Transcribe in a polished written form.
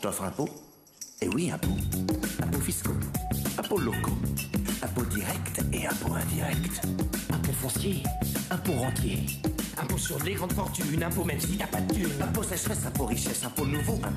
t'offre impôts. Et oui, impôts. Impôts fiscaux, impôts locaux, impôts directs et impôts indirects. Impôts fonciers, impôts rentiers, impôts sur les grandes fortunes, impôts même si t'as pas de thunes. Impôts sécheresse, impôts richesse, impôts nouveaux,